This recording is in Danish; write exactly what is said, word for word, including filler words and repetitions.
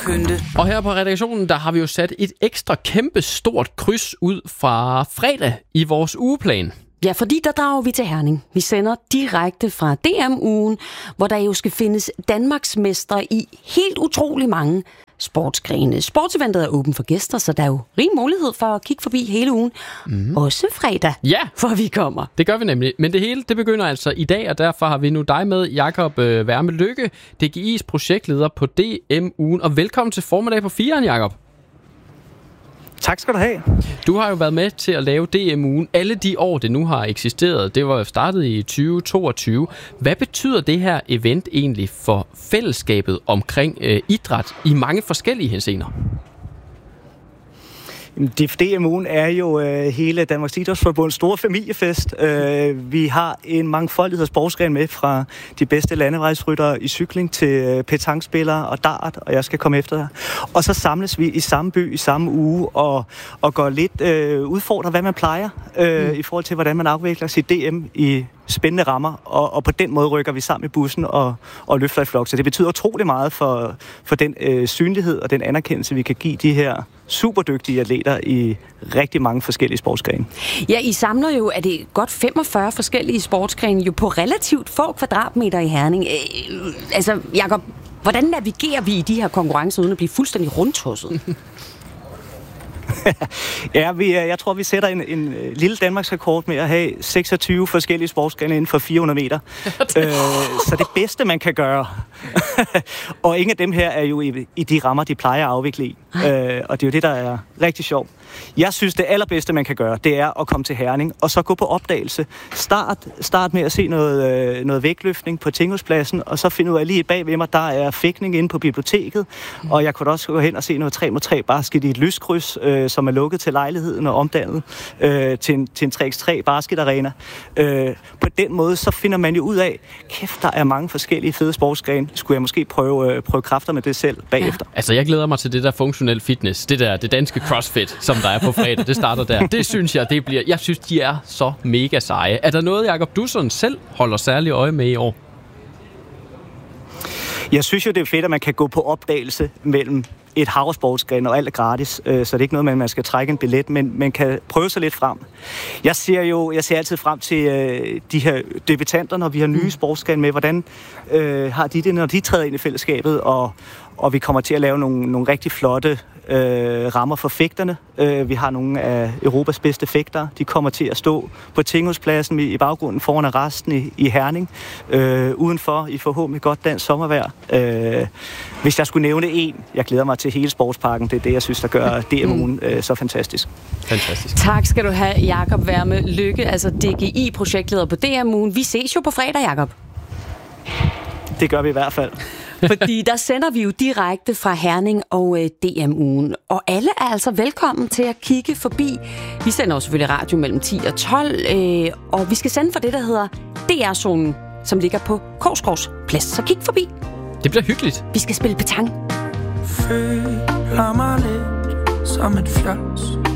pynte. Og her på redaktionen, der har vi jo sat et ekstra kæmpe stort kryds ud fra fredag i vores ugeplan. Ja, fordi der drager vi til Herning. Vi sender direkte fra D M-ugen, hvor der jo skal findes Danmarksmestre i helt utrolig mange sportsgrene. Sportseventet er åben for gæster, så der er jo rig mulighed for at kigge forbi hele ugen. Mm. Også fredag, ja, for vi kommer. Det gør vi nemlig. Men det hele, det begynder altså i dag, og derfor har vi nu dig med, Jakob øh, Værme Lykke, D G I's projektleder på D M-ugen. Og velkommen til formiddag på firen, Jakob. Tak skal du have. Du har jo været med til at lave D M-ugen alle de år, det nu har eksisteret. Det var startet i tyve toogtyve. Hvad betyder det her event egentlig for fællesskabet omkring øh, idræt i mange forskellige henseender? D M-ugen er jo øh, hele Danmarks Idrætsforbunds store familiefest. Øh, vi har en mangfoldighed af sportsgrene med, fra de bedste landevejsryttere i cykling til øh, petankspillere og dart, og jeg skal komme efter dig. Og så samles vi i samme by i samme uge og, og går lidt øh, udfordrer, hvad man plejer øh, mm. i forhold til, hvordan man afvikler sit D M i spændende rammer, og, og på den måde rykker vi sammen i bussen og, og løfter i flok. Så det betyder utrolig meget for, for den øh, synlighed og den anerkendelse, vi kan give de her superdygtige atleter i rigtig mange forskellige sportsgrene. Ja, I samler jo, er det godt femogfyrre forskellige sportsgrene, jo på relativt få kvadratmeter i Herning. Øh, altså, Jakob, hvordan navigerer vi i de her konkurrencer, uden at blive fuldstændig rundtosset? Ja, vi, jeg tror, vi sætter en, en lille Danmarksrekord med at have seksogtyve forskellige sportsgrene inden for fire hundrede meter. øh, så det bedste, man kan gøre. Og ingen af dem her er jo i, i de rammer, de plejer at afvikle i. Øh, og det er jo det, der er rigtig sjovt. Jeg synes, det allerbedste, man kan gøre, det er at komme til Herning, og så gå på opdagelse. Start, start med at se noget, øh, noget vægtløftning på Tinghuspladsen, og så finde ud af lige bag ved mig, der er fægtning inde på biblioteket, mm. og jeg kunne også gå hen og se noget tre mod tre basket i et lyskryds, øh, som er lukket til lejligheden og omdannet øh, til en, til en tre mod tre basketarena. Øh, på den måde, så finder man jo ud af, kæft, der er mange forskellige fede sportsgrene. Skulle jeg måske prøve, øh, prøve kræfter med det selv bagefter? Ja. Altså, jeg glæder mig til det der funktionel fitness, det der, det danske CrossFit, som der er på fredag. Det starter der. Det synes jeg, det bliver... Jeg synes, de er så mega seje. Er der noget, Jakob, du sådan selv holder særlig øje med i år? Jeg synes jo, det er fedt, at man kan gå på opdagelse mellem et hav af sportsgrene, og alt er gratis, øh, så det er ikke noget med, at man skal trække en billet, men man kan prøve sig lidt frem. Jeg ser jo, jeg ser altid frem til øh, de her debutanter, når vi har nye sportsgrene med. Hvordan øh, har de det, når de træder ind i fællesskabet, og, og vi kommer til at lave nogle, nogle rigtig flotte øh, rammer for fægterne. Øh, vi har nogle af Europas bedste fægtere. De kommer til at stå på Tinghuspladsen i baggrunden foran arresten i, i Herning. Øh, udenfor i forhåbentlig godt dansk sommervejr. Øh, hvis jeg skulle nævne en, jeg glæder mig til hele sportsparken. Det er det, jeg synes, der gør D M-ugen øh, så fantastisk. Fantastisk. Tak skal du have, Jakob Værme Lykke, altså D G I-projektleder på D M-ugen. Vi ses jo på fredag, Jakob. Det gør vi i hvert fald. Fordi der sender vi jo direkte fra Herning og øh, D M-ugen. Og alle er altså velkommen til at kigge forbi. Vi sender jo selvfølgelig radio mellem ti og tolv, øh, og vi skal sende for det, der hedder D R-zonen, som ligger på Korsgaards Plads. Så kig forbi. Det bliver hyggeligt. Vi skal spille petang. Føler mig lidt som et fjers.